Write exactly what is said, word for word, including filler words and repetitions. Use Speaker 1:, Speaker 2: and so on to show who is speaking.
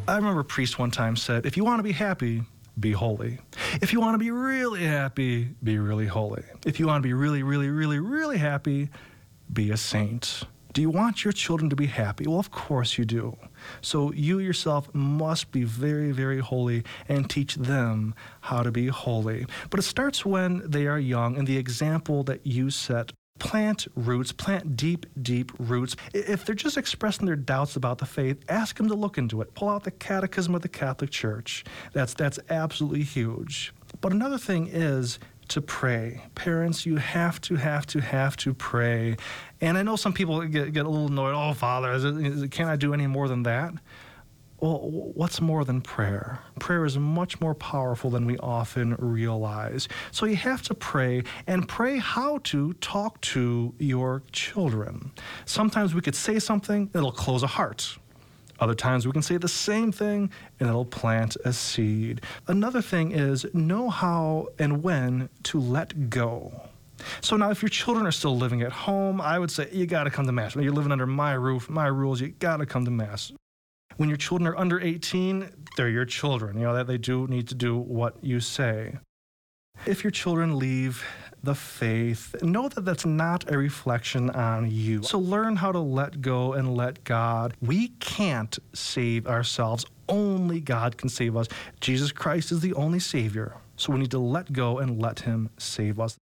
Speaker 1: I remember a priest one time said, if you want to be happy, be holy. If you want to be really happy, be really holy. If you want to be really, really, really, really happy, be a saint. Do you want your children to be happy? Well, of course you do. So you yourself must be very, very holy and teach them how to be holy. But it starts when they are young, and the example that you set. Plant roots, plant deep, deep roots. If they're just expressing their doubts about the faith, ask them to look into it. Pull out the Catechism of the Catholic Church. That's, that's absolutely huge. But another thing is to pray. Parents, you have to, have to, have to pray. And I know some people get, get a little annoyed. Oh, Father, is it, is it, can't I do any more than that? Well, what's more than prayer? Prayer is much more powerful than we often realize. So you have to pray, and pray how to talk to your children. Sometimes we could say something, it'll close a heart. Other times we can say the same thing, and it'll plant a seed. Another thing is know how and when to let go. So now if your children are still living at home, I would say you got to come to Mass. When you're living under my roof, my rules, you got to come to Mass. When your children are under eighteen, they're your children. You know, that they do need to do what you say. If your children leave the faith, know that that's not a reflection on you. So learn how to let go and let God. We can't save ourselves. Only God can save us. Jesus Christ is the only Savior. So we need to let go and let Him save us.